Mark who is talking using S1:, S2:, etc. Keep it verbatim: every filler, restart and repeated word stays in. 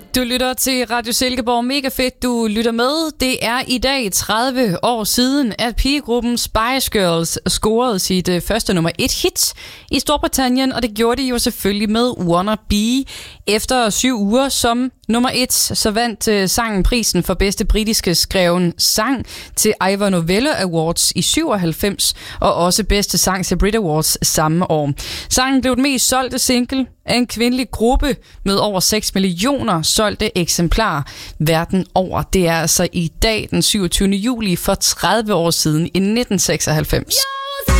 S1: Du lytter til Radio Silkeborg. Mega fedt, du lytter med. Det er i dag tredive år siden, at pigegruppen Spice Girls scorede sit uh, første nummer et hit i Storbritannien, og det gjorde de jo selvfølgelig med Wanna Be. Efter syv uger som nummer et, så vandt uh, sangen prisen for bedste britiske skreven sang til Ivor Novello Awards i syvoghalvfems, og også bedste sang til Brit Awards samme år. Sangen blev den mest solgte single af en kvindelig gruppe med over seks millioner solgte eksemplarer verden over. Det er altså i dag den syvogtyvende juli for tredive år siden i nitten seksoghalvfems.